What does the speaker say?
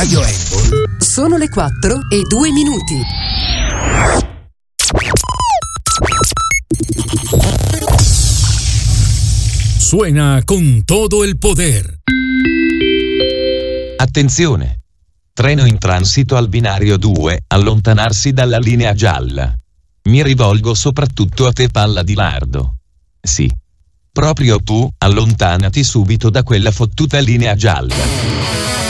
Radio Handball. Sono le 4:02. Suena con todo el poder. Attenzione! Treno in transito al binario 2, allontanarsi dalla linea gialla. Mi rivolgo soprattutto a te, palla di lardo. Sì. Proprio tu, allontanati subito da quella fottuta linea gialla.